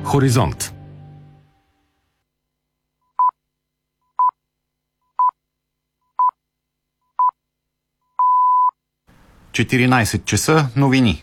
Хоризонт. часа новини.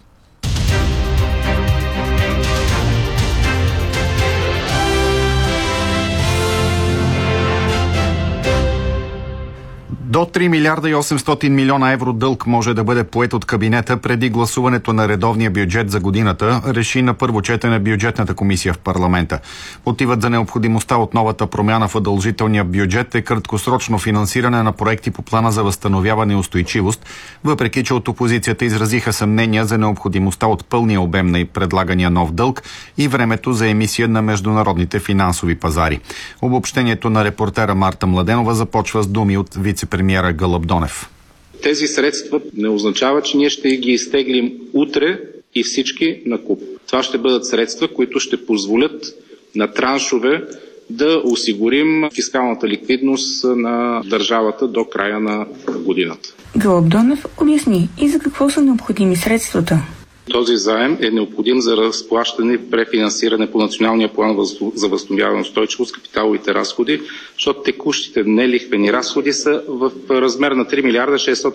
До 3 милиарда и 800 милиона евро дълг може да бъде поет от кабинета преди гласуването на редовния бюджет за годината, реши на първо четене бюджетната комисия в парламента. Мотивът за необходимостта от новата промяна в удължителния бюджет е краткосрочно финансиране на проекти по плана за възстановяване и устойчивост, въпреки че от опозицията изразиха съмнения за необходимостта от пълния обем на предлагания нов дълг и времето за емисия на международните финансови пазари. Обобщението на репортера Марта Младенова започва с думи от вице-премиера Гълъб Донев. Тези средства не означава, че ние ще ги изтеглим утре и всички накуп. Това ще бъдат средства, които ще позволят на траншове да осигурим фискалната ликвидност на държавата до края на годината. Гълъб Донев обясни и за какво са необходими средствата. Този заем е необходим за разплащане и префинансиране по Националния план за възстановяване и устойчивост, капиталовите разходи, защото текущите нелихвени разходи са в размер на 3 милиарда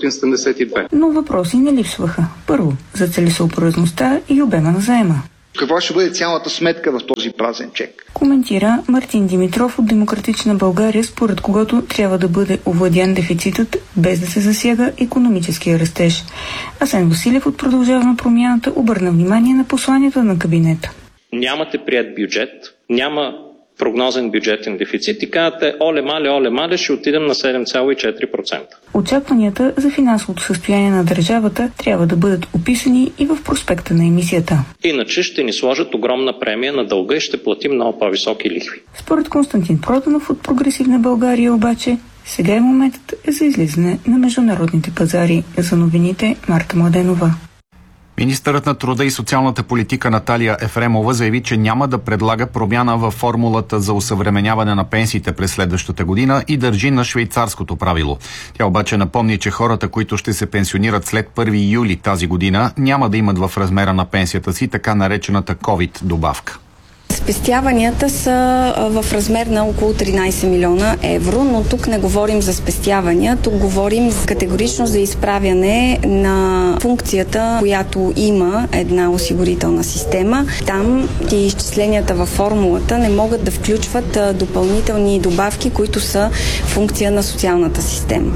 672. Но въпроси не липсваха. Първо, за целесъобразността и обема на заема. Каква ще бъде цялата сметка в този празен чек? Коментира Мартин Димитров от Демократична България, според когото трябва да бъде овладян дефицитът, без да се засяга икономическия растеж. Асен Василев от Продължаваме промяната обърна внимание на посланието на кабинета. Нямате прият бюджет, няма прогнозен бюджетен дефицит и казвате, оле мале, ще отидем на 7,4%. Очакванията за финансовото състояние на държавата трябва да бъдат описани и в проспекта на емисията. Иначе ще ни сложат огромна премия на дълга и ще платим много по-високи лихви. Според Константин Проданов от Прогресивна България обаче, сега е моментът за излизане на международните пазари. За новините Марта Младенова. Министърът на труда и социалната политика Наталия Ефремова заяви, че няма да предлага промяна във формулата за осъвременяване на пенсиите през следващата година и държи на швейцарското правило. Тя обаче напомни, че хората, които ще се пенсионират след 1 юли тази година, няма да имат в размера на пенсията си така наречената COVID добавка. Спестяванията са в размер на около 13 милиона евро, но тук не говорим за спестявания, тук говорим категорично за изправяне на функцията, която има една осигурителна система. Там и изчисленията във формулата не могат да включват допълнителни добавки, които са функция на социалната система.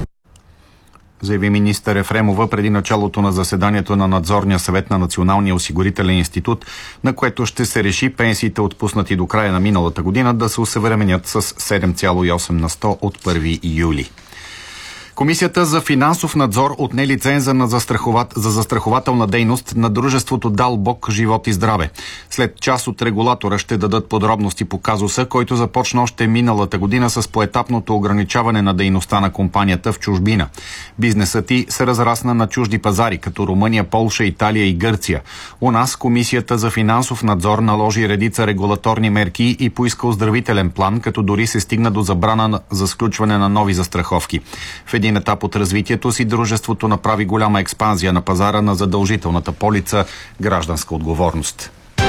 Заяви министър Ефремова преди началото на заседанието на надзорния съвет на Националния осигурителен институт, на което ще се реши пенсиите, отпуснати до края на миналата година, да се осъвременят с 7,8 на 100 от 1 юли. Комисията за финансов надзор отне лиценза за застрахователна дейност на дружеството Далбок Живот и здраве. След част от регулатора ще дадат подробности по казуса, който започна още миналата година с поетапното ограничаване на дейността на компанията в чужбина. Бизнесът й се разрасна на чужди пазари, като Румъния, Полша, Италия и Гърция. У нас Комисията за финансов надзор наложи редица регулаторни мерки и поиска оздравителен план, като дори се стигна до забрана за сключване на нови застраховки. В един етап от развитието си дружеството направи голяма експанзия на пазара на задължителната полица гражданска отговорност.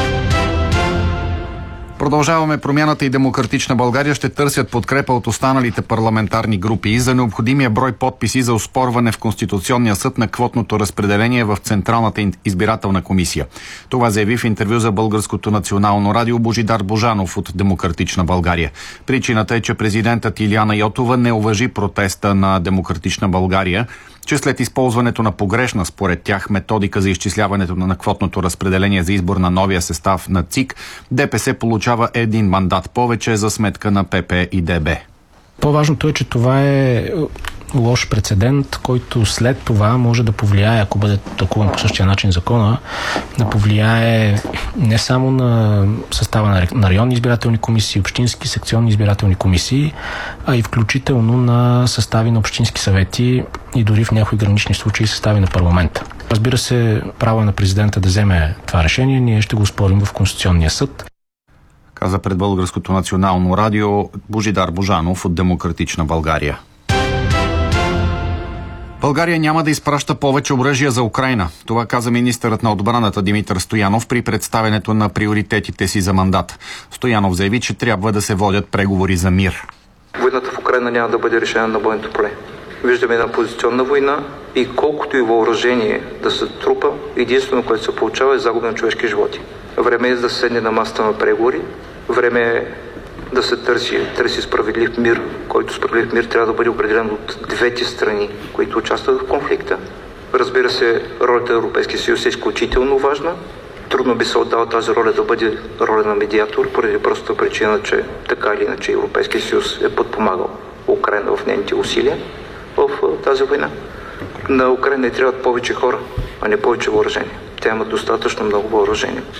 Продължаваме промяната и Демократична България ще търсят подкрепа от останалите парламентарни групи за необходимия брой подписи за оспорване в Конституционния съд на квотното разпределение в Централната избирателна комисия. Това заяви в интервю за Българското национално радио Божидар Божанов от Демократична България. Причината е, че президентът Илияна Йотова не уважи протеста на Демократична България, че след използването на погрешна, според тях, методика за изчисляването на квотното разпределение за избор на новия състав на ЦИК, ДПС получава 1 мандат повече за сметка на ПП и ДБ. По-важното е, че това е лош прецедент, който след това може да повлияе, ако бъде тълкуван по същия начин закона, да повлияе не само на състава на районни избирателни комисии, общински секционни избирателни комисии, а и включително на състави на общински съвети и дори в някои гранични случаи състави на парламента. Разбира се, право на президента да вземе това решение, ние ще го спорим в Конституционния съд. Каза пред Българското национално радио Божидар Божанов от Демократична България. България няма да изпраща повече оръжия за Украйна. Това каза министърът на отбраната Димитър Стоянов при представянето на приоритетите си за мандат. Стоянов заяви, че трябва да се водят преговори за мир. Войната в Украйна няма да бъде решена на бойното поле. Виждаме една позиционна война и колкото и въоръжение да се трупа, единствено, което се получава, е загуба на човешки животи. Време е да се седне на масата на преговори, време е да се търси справедлив мир, който справедлив мир трябва да бъде определен от двете страни, които участват в конфликта. Разбира се, ролята на Европейския съюз е изключително важна. Трудно би се отдала тази роля да бъде роля на медиатор, поради простата причина, че така или иначе Европейския съюз е подпомагал Украйна в нейните усилия в тази война. На Украйна трябват повече хора, а не повече въоръжение. Тя има достатъчно много въоръжение.